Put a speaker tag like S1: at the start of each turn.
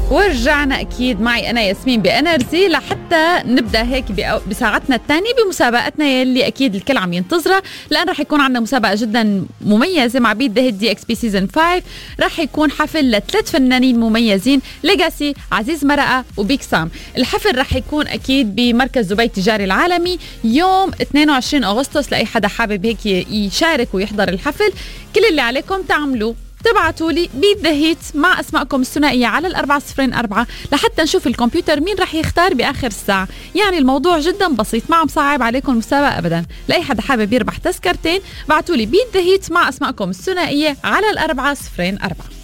S1: ورجعنا أكيد معي أنا ياسمين بأنرجي لحتى نبدأ هيك بساعتنا الثانية بمسابقتنا يلي أكيد الكل عم ينتظرها، لأن رح يكون عندنا مسابقة جدا مميزة مع بيت دهيت دي اكس بي سيزن 5. رح يكون حفل لثلاث فنانين مميزين، ليجاسي، عزيز مرقة وبيك سام. الحفل رح يكون أكيد بمركز دبي التجاري العالمي يوم 22 أغسطس. لأي حدا حابب هيك يشارك ويحضر الحفل، كل اللي عليكم تعملوه تبعتوا لي بيت ذا هيت مع اسمائكم الثنائيه على 404 لحتى نشوف الكمبيوتر مين رح يختار باخر الساعه. يعني الموضوع جدا بسيط، ما عم صعب عليكم المسابقه ابدا. لاي حدا حابب يربح تذكرتين بعتوا لي بيت ذا هيت مع اسمائكم الثنائيه على 404.